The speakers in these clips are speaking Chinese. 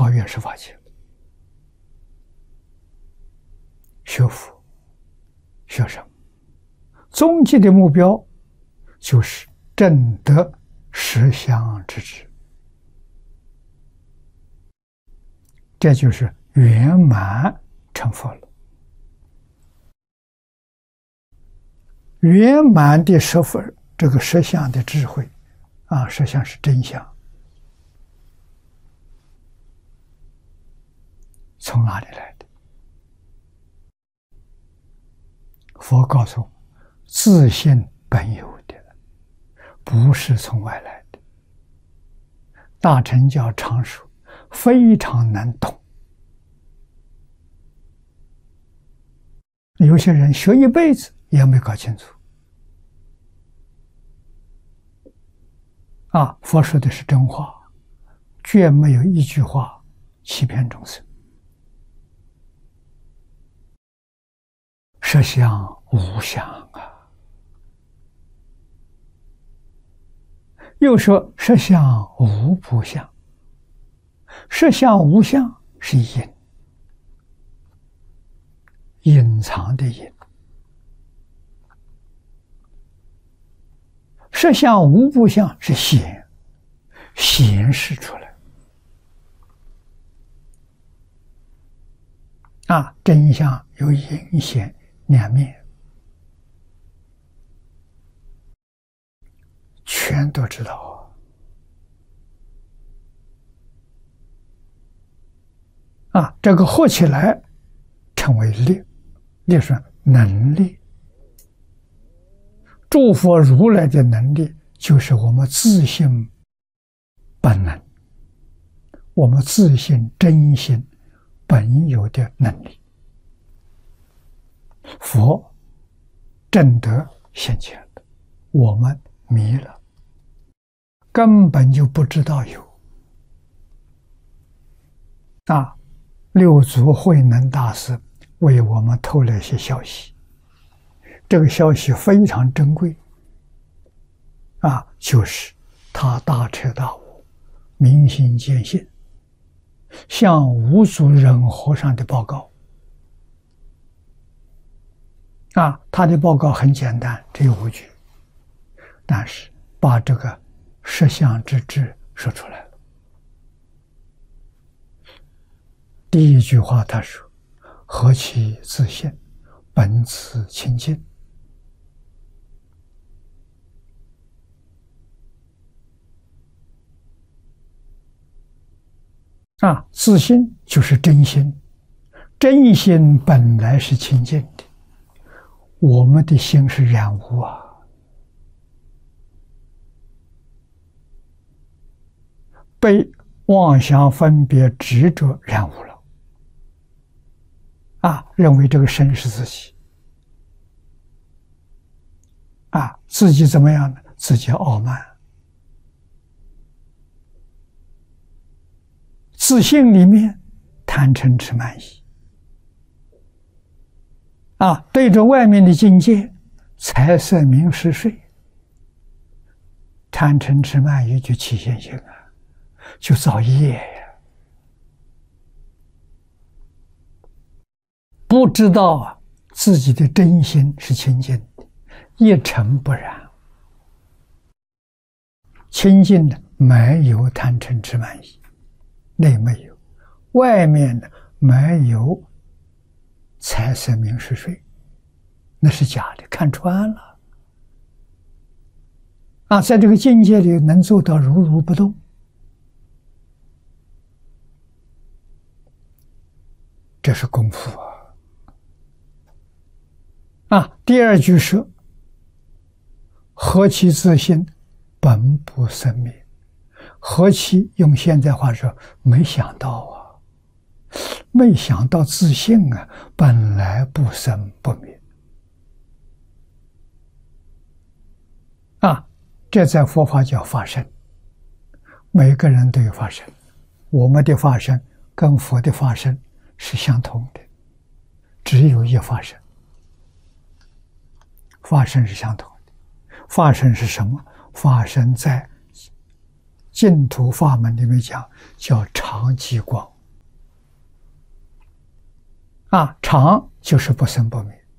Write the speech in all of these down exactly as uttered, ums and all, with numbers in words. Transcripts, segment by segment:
超越十法界，学佛学什么？终极的目标就是证得实相之智，这就是圆满成佛了。圆满的实佛，这个实相的智慧啊，实相是真相，从哪里来的？佛告诉我，自性本有的，不是从外来的。大乘教常说，非常难懂。有些人学一辈子也没搞清楚。啊，佛说的是真话，绝没有一句话欺骗众生。实相无相啊，又说实相无不相。实相无相是隐，隐藏的隐。实相无不相是显，显示出来。啊，真相有隐显两面，全都知道啊！啊，这个合起来称为力，力是能力。诸佛如来的能力，就是我们自性本能，我们自性真心本有的能力。佛证得现前了，我们迷了，根本就不知道有。啊，六祖慧能大师为我们透了一些消息。这个消息非常珍贵，啊，就是他大彻大悟、明心见性，向五祖忍和尚的报告。啊，他的报告很简单，只有五句，但是把这个实相之智说出来了。第一句话他说：“何其自性，本自清净。”啊，自性就是真心，真心本来是清净的，我们的心是染污啊，被妄想分别执着染污了，啊，认为这个身是自己，啊，自己怎么样呢？自己傲慢。自性里面贪嗔痴慢疑，啊，对着外面的境界，财色名食睡，贪嗔痴慢疑就起现行啊，就造业呀。不知道啊，自己的真心是清净的，一尘不染，清净的没有贪嗔痴慢疑。内没有，外面的没有财色名食睡，那是假的，看穿了。啊，在这个境界里能做到如如不动，这是功夫啊！啊，第二句是何其自性，本不生灭。何其用现在话说，没想到啊，没想到自性啊，本来不生不灭啊！这在佛法叫法身，每个人都有法身，我们的法身跟佛的法身是相同的，只有一法身，法身是相同的。法身是什么？法身在净土法门里面讲叫常寂光。啊，常就是不生不灭，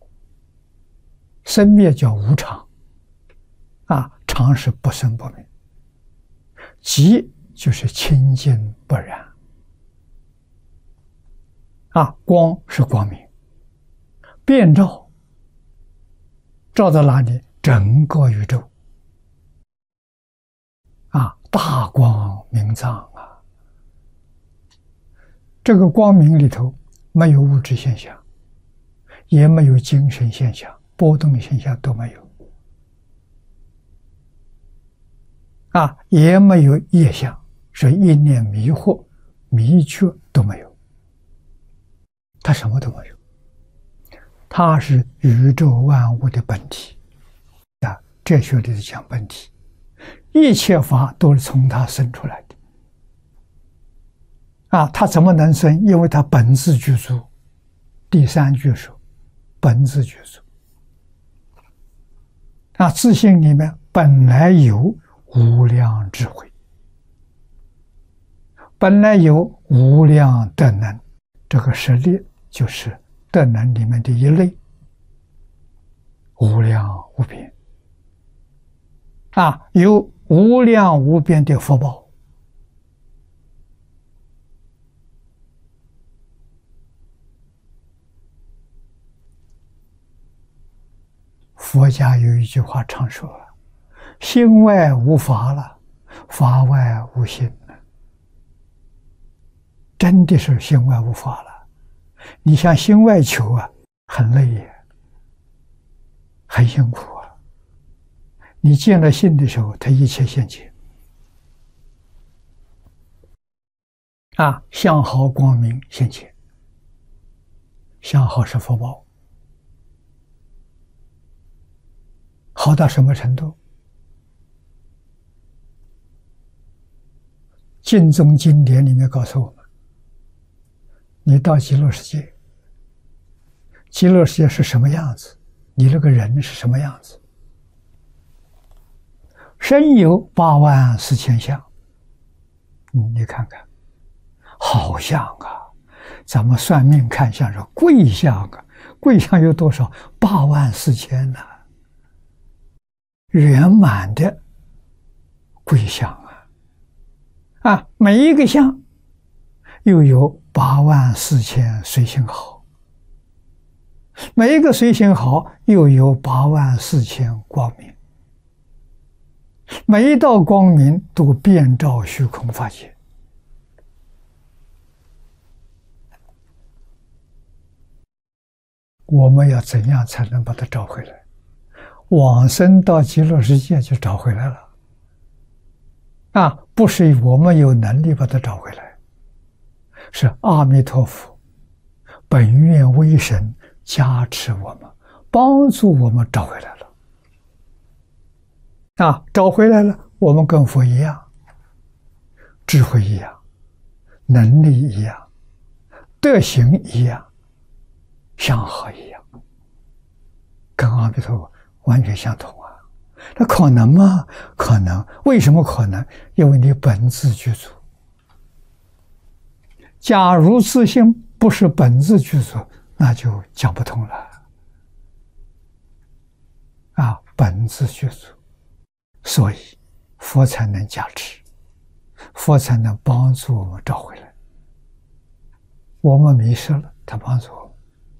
生灭叫无常。啊，常是不生不灭，寂就是清净不染。啊，光是光明，遍照，照到哪里？整个宇宙。啊，大光明藏啊！这个光明里头没有物质现象，也没有精神现象，波动现象都没有。啊，也没有业相，是一念迷惑、迷觉都没有。它什么都没有，它是宇宙万物的本体。啊，哲学里头讲本体，一切法都是从它生出来的。啊，它怎么能生？因为它本自具足。第三句说，本自具足。啊，自性里面本来有无量智慧，本来有无量德能，这个实力就是德能里面的一类，无量无边。啊，有无量无边的福报。佛家有一句话常说：“心外无法了，法外无心了。”真的是心外无法了。你向心外求啊，很累呀，很辛苦啊。你见了心的时候，他一切现前。啊，相好光明现前，相好是福报。好到什么程度？经宗经典里面告诉我们，你到极乐世界，极乐世界是什么样子，你那个人是什么样子？身有八万四千相，你看看，好像啊，咱们算命看相是贵相啊，贵相有多少？八万四千呢、啊？圆满的贵相啊！啊，每一个相又有八万四千随行好，每一个随行好又有八万四千光明，每一道光明都遍照虚空法界。我们要怎样才能把它找回来？往生到极乐世界就找回来了。啊，不是我们有能力把它找回来，是阿弥陀佛本愿威神加持我们，帮助我们找回来了。啊，找回来了，我们跟佛一样，智慧一样，能力一样，德行一样，相好一样，跟阿弥陀佛完全相同啊！那可能吗？可能。为什么可能？因为你本自具足。假如自性不是本自具足，那就讲不通了。啊，本自具足，所以佛才能加持，佛才能帮助我们找回来。我们迷失了，他帮助我们。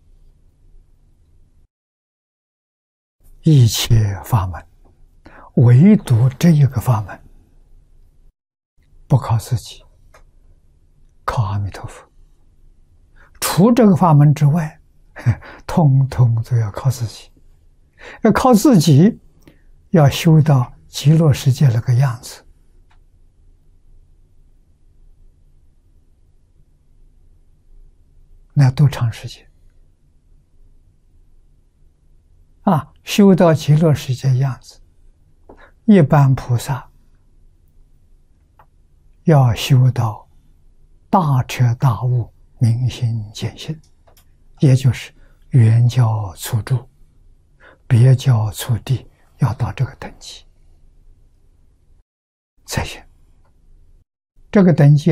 一切法门，唯独这一个法门，不靠自己，靠阿弥陀佛。除这个法门之外，通通都要靠自己。要靠自己，要修到极乐世界那个样子。那多长时间？啊，修到极乐世界样子，一般菩萨要修到大彻大悟、明心见性，也就是圆教初住、别教初地，要到这个等级才行。 这个等级